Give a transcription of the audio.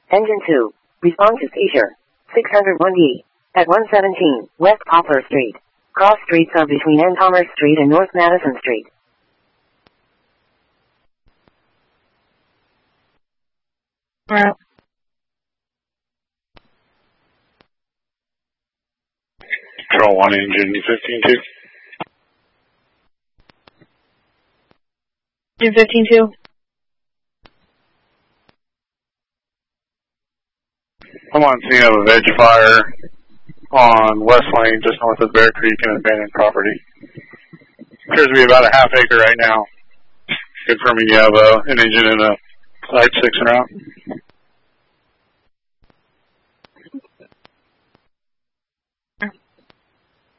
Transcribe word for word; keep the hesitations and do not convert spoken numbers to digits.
Engine two. Respond to seizure. six oh one D. At one seventeen West Poplar Street. Cross streets are between N. Commerce Street and North Madison Street. Right. Control one, engine fifteen two. Engine fifteen two. I'm on scene of a veg fire on West Lane, just north of Bear Creek, and abandoned property. Appears to be about a half acre right now. Confirming you have uh, an engine and a Site six and out.